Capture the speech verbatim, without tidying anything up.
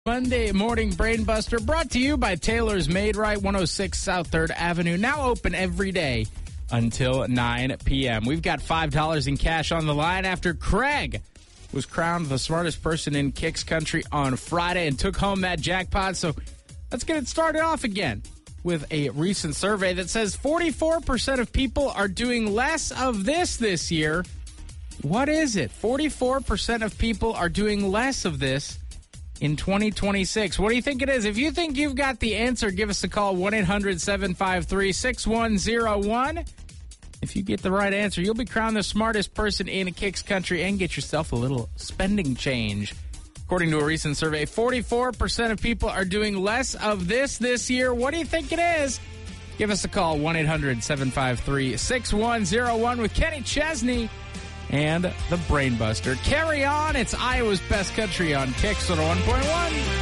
Monday Morning Brainbuster, brought to you by Taylor's Made Right, one oh six South third Avenue, now open every day until nine p.m. We've got five dollars in cash on the line after Craig was crowned the smartest person in Kicks Country on Friday and took home that jackpot. So let's get it started off again with a recent survey that says forty-four percent of people are doing less of this this year. What is it? forty-four percent of people are doing less of this in twenty twenty-six. What do you think it is? If you think you've got the answer, give us a call, one eight hundred seven five three six one zero one. If you get the right answer, you'll be crowned the smartest person in Kicks Country and get yourself a little spending change. According to a recent survey, forty-four percent of people are doing less of this this year. What do you think it is? Give us a call, one eight hundred seven five three six one zero one with Kenny Chesney and the Brainbuster. Carry on. It's Iowa's Best Country on Kicks one oh one point one.